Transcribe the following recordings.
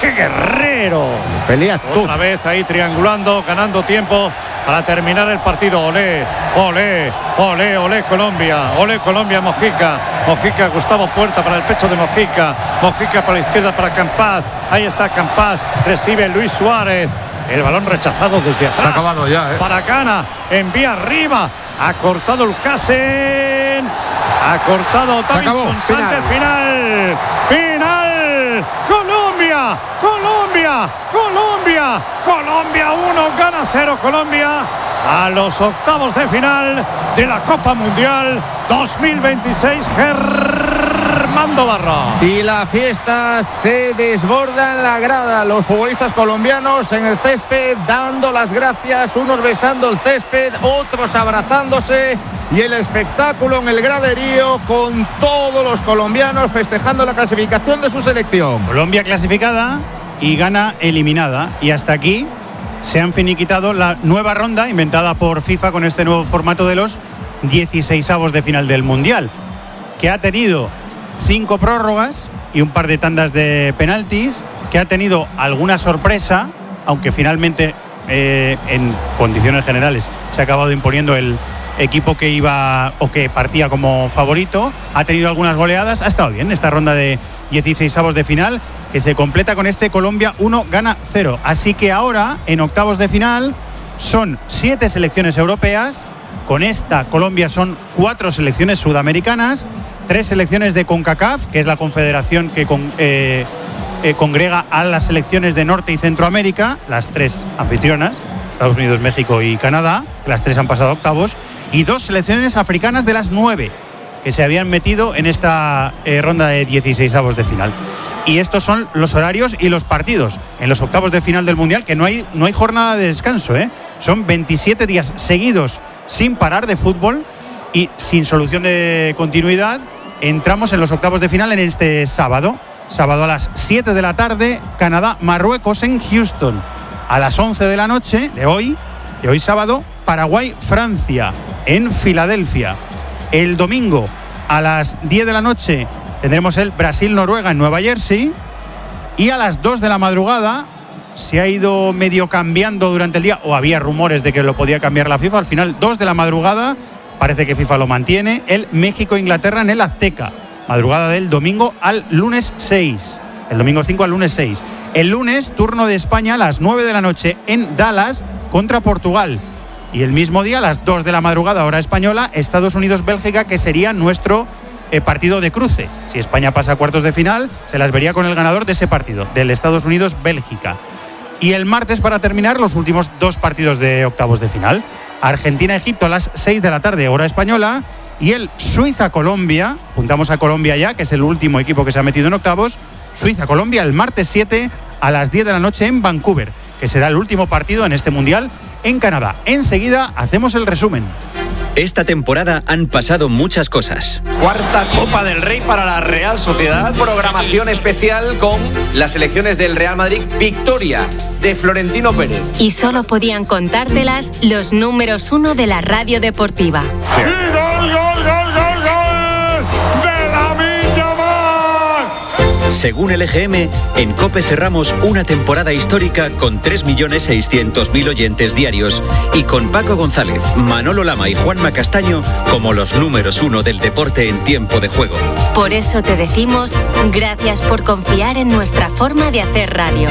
¡Qué guerrero! Pelea todo. Otra vez ahí triangulando, ganando tiempo para terminar el partido. Olé, olé, olé, olé Colombia. Olé Colombia, Mojica. Mojica, Gustavo Puerta para el pecho de Mojica. Mojica por la izquierda para Campas. Ahí está Campas. Recibe Luis Suárez. El balón rechazado desde atrás. Está acabado ya, Para Cana. Envía arriba. Ha cortado el Casen. Ha cortado Davinson Sánchez. Final. Final. Colombia. Colombia. Colombia. Colombia 1. Gana 0 Colombia. A los octavos de final de la Copa Mundial 2026. Germando Barra. Y la fiesta se desborda en la grada. Los futbolistas colombianos en el césped dando las gracias, unos besando el césped, otros abrazándose, y el espectáculo en el graderío con todos los colombianos festejando la clasificación de su selección. Colombia clasificada y Ghana eliminada, y hasta aquí se han finiquitado la nueva ronda inventada por FIFA con este nuevo formato de los 16avos de final del Mundial, que ha tenido 5 prórrogas y un par de tandas de penaltis, que ha tenido alguna sorpresa, aunque finalmente en condiciones generales se ha acabado imponiendo el equipo que iba o que partía como favorito. Ha tenido algunas goleadas. Ha estado bien esta ronda de 16avos de final, que se completa con este Colombia 1, Ghana 0. Así que ahora, en octavos de final, son 7 selecciones europeas. Con esta Colombia son 4 selecciones sudamericanas, 3 selecciones de CONCACAF, que es la confederación que congrega a las selecciones de Norte y Centroamérica, las 3 anfitrionas, Estados Unidos, México y Canadá. Las 3 han pasado a octavos, y 2 selecciones africanas de las 9 que se habían metido en esta ronda de 16avos de final. Y estos son los horarios y los partidos en los octavos de final del Mundial, que no hay jornada de descanso, Son 27 días seguidos sin parar de fútbol y sin solución de continuidad. Entramos en los octavos de final en este sábado a las 7 de la tarde, Canadá-Marruecos en Houston. A las 11 de la noche de hoy sábado, Paraguay-Francia en Filadelfia. El domingo a las 10 de la noche tendremos el Brasil-Noruega en Nueva Jersey, y a las 2 de la madrugada, se ha ido medio cambiando durante el día, o había rumores de que lo podía cambiar la FIFA, al final 2 de la madrugada, parece que FIFA lo mantiene, el México-Inglaterra en el Azteca, madrugada del domingo al lunes 6, el domingo 5 al lunes 6. El lunes, turno de España a las 9 de la noche en Dallas contra Portugal. Y el mismo día, a las 2 de la madrugada, hora española, Estados Unidos-Bélgica, que sería nuestro partido de cruce. Si España pasa a cuartos de final, se las vería con el ganador de ese partido, del Estados Unidos-Bélgica. Y el martes, para terminar, los últimos 2 partidos de octavos de final. Argentina-Egipto a las 6 de la tarde, hora española, y el Suiza-Colombia, apuntamos a Colombia ya, que es el último equipo que se ha metido en octavos, Suiza-Colombia el martes 7 a las 10 de la noche en Vancouver, que será el último partido en este Mundial en Canadá. Enseguida hacemos el resumen. Esta temporada han pasado muchas cosas. Cuarta Copa del Rey para la Real Sociedad. Programación especial con las selecciones del Real Madrid. Victoria de Florentino Pérez. Y solo podían contártelas los números 1 de la radio deportiva. ¡Y gol, gol, gol, gol, gol! ¡De Lamine Yamal! Según el EGM, en COPE cerramos una temporada histórica con 3.600.000 oyentes diarios y con Paco González, Manolo Lama y Juanma Castaño como los números 1 del deporte en tiempo de juego. Por eso te decimos gracias por confiar en nuestra forma de hacer radio.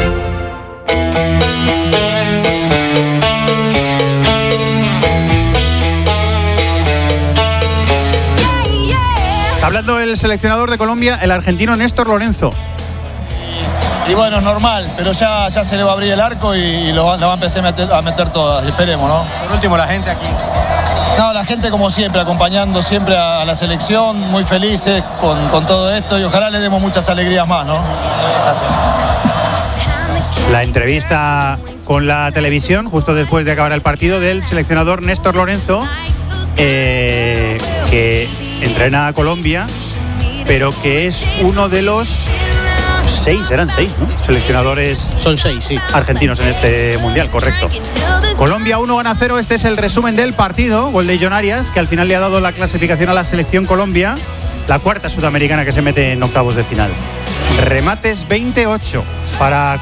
Hablando del seleccionador de Colombia, el argentino Néstor Lorenzo. Y bueno, es normal, pero ya se le va a abrir el arco y lo va a empezar a meter todas, esperemos, ¿no? Por último, la gente aquí. No, la gente como siempre, acompañando siempre a la selección, muy felices con todo esto, y ojalá le demos muchas alegrías más, ¿no? Gracias. La entrevista con la televisión, justo después de acabar el partido, del seleccionador Néstor Lorenzo, que entrena a Colombia, pero que es uno de los 6, eran 6, ¿no? Seleccionadores. Son 6, sí. Argentinos en este Mundial, correcto. Colombia 1 gana 0, este es el resumen del partido. Gol de John Arias, que al final le ha dado la clasificación a la selección Colombia, la cuarta sudamericana que se mete en octavos de final. Remates 28 para